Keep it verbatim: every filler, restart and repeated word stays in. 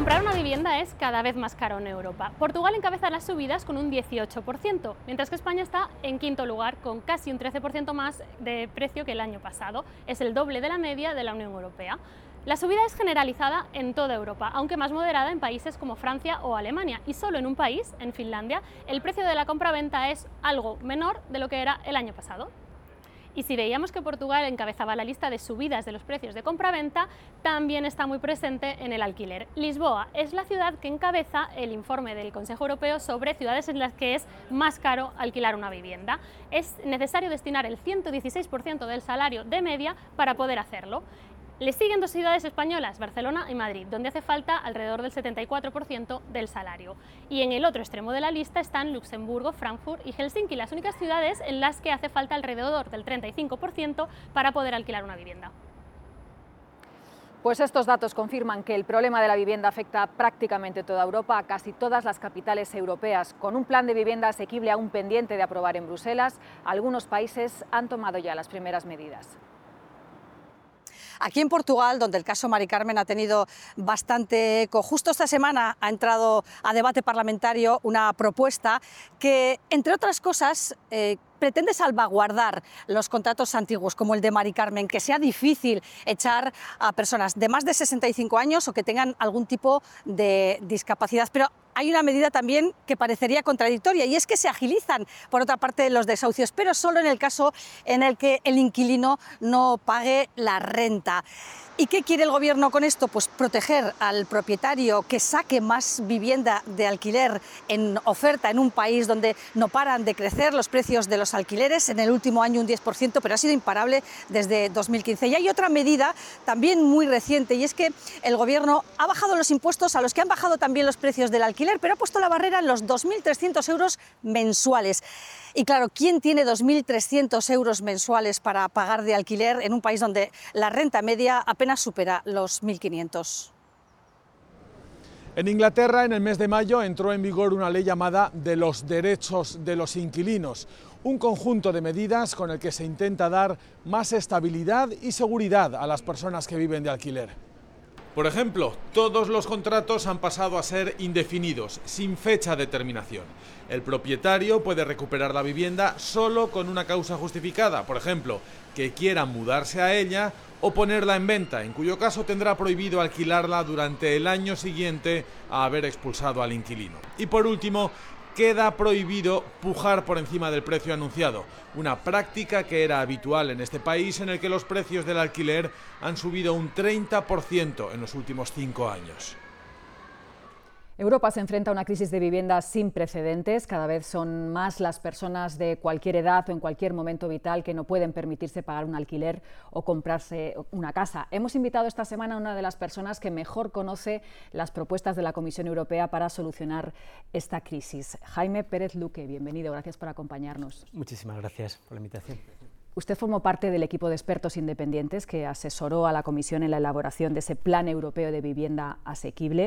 Comprar una vivienda es cada vez más caro en Europa. Portugal encabeza las subidas con un dieciocho por ciento, mientras que España está en quinto lugar con casi un trece por ciento más de precio que el año pasado. Es el doble de la media de la Unión Europea. La subida es generalizada en toda Europa, aunque más moderada en países como Francia o Alemania, y solo en un país, en Finlandia, el precio de la compra-venta es algo menor de lo que era el año pasado. Y si veíamos que Portugal encabezaba la lista de subidas de los precios de compra-venta, también está muy presente en el alquiler. Lisboa es la ciudad que encabeza el informe del Consejo Europeo sobre ciudades en las que es más caro alquilar una vivienda. Es necesario destinar el ciento dieciséis por ciento del salario de media para poder hacerlo. Le siguen dos ciudades españolas, Barcelona y Madrid, donde hace falta alrededor del setenta y cuatro por ciento del salario. Y en el otro extremo de la lista están Luxemburgo, Frankfurt y Helsinki, las únicas ciudades en las que hace falta alrededor del treinta y cinco por ciento para poder alquilar una vivienda. Pues estos datos confirman que el problema de la vivienda afecta prácticamente toda Europa, a casi todas las capitales europeas. Con un plan de vivienda asequible aún pendiente de aprobar en Bruselas, algunos países han tomado ya las primeras medidas. Aquí en Portugal, donde el caso Mari Carmen ha tenido bastante eco, justo esta semana ha entrado a debate parlamentario una propuesta que, entre otras cosas, eh, pretende salvaguardar los contratos antiguos, como el de Mari Carmen, que sea difícil echar a personas de más de sesenta y cinco años o que tengan algún tipo de discapacidad. Pero hay una medida también que parecería contradictoria, y es que se agilizan, por otra parte, los desahucios, pero solo en el caso en el que el inquilino no pague la renta. ¿Y qué quiere el Gobierno con esto? Pues proteger al propietario, que saque más vivienda de alquiler en oferta en un país donde no paran de crecer los precios de los alquileres, en el último año un diez por ciento, pero ha sido imparable desde dos mil quince. Y hay otra medida también muy reciente, y es que el Gobierno ha bajado los impuestos a los que han bajado también los precios del alquiler, pero ha puesto la barrera en los dos mil trescientos euros mensuales. Y claro, ¿quién tiene dos mil trescientos euros mensuales para pagar de alquiler en un país donde la renta media apenas supera los mil quinientos? En Inglaterra, en el mes de mayo, entró en vigor una ley llamada de los derechos de los inquilinos, un conjunto de medidas con el que se intenta dar más estabilidad y seguridad a las personas que viven de alquiler. Por ejemplo, todos los contratos han pasado a ser indefinidos, sin fecha de terminación. El propietario puede recuperar la vivienda solo con una causa justificada, por ejemplo, que quiera mudarse a ella o ponerla en venta, en cuyo caso tendrá prohibido alquilarla durante el año siguiente a haber expulsado al inquilino. Y por último, queda prohibido pujar por encima del precio anunciado, una práctica que era habitual en este país, en el que los precios del alquiler han subido un treinta por ciento en los últimos cinco años. Europa se enfrenta a una crisis de vivienda sin precedentes. Cada vez son más las personas de cualquier edad o en cualquier momento vital que no pueden permitirse pagar un alquiler o comprarse una casa. Hemos invitado esta semana a una de las personas que mejor conoce las propuestas de la Comisión Europea para solucionar esta crisis. Jaime Pérez Luque, bienvenido, gracias por acompañarnos. Muchísimas gracias por la invitación. Usted formó parte del equipo de expertos independientes que asesoró a la Comisión en la elaboración de ese Plan Europeo de Vivienda Asequible.